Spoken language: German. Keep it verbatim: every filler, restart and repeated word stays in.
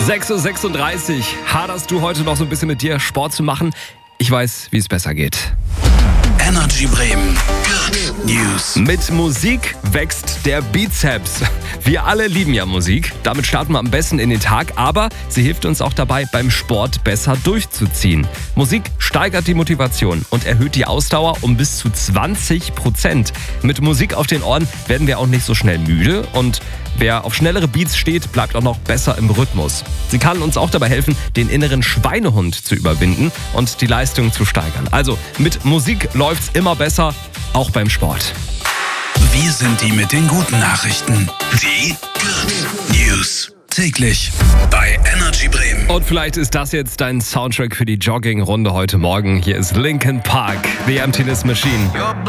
sechs Uhr sechsunddreißig. Haderst du heute noch so ein bisschen mit dir, Sport zu machen? Ich weiß, wie es besser geht. Energy Bremen News. Mit Musik wächst der Bizeps. Wir alle lieben ja Musik. Damit starten wir am besten in den Tag, aber sie hilft uns auch dabei, beim Sport besser durchzuziehen. Musik steigert die Motivation und erhöht die Ausdauer um bis zu zwanzig Prozent. Mit Musik auf den Ohren werden wir auch nicht so schnell müde und wer auf schnellere Beats steht, bleibt auch noch besser im Rhythmus. Sie kann uns auch dabei helfen, den inneren Schweinehund zu überwinden und die Leistung zu steigern. Also mit Musik läuft's immer besser, auch beim Sport. Wir sind die mit den guten Nachrichten. Die Good News. Täglich bei Energy Bremen. Und vielleicht ist das jetzt dein Soundtrack für die Jogging-Runde heute Morgen. Hier ist Linkin Park, The Emptiness Machine.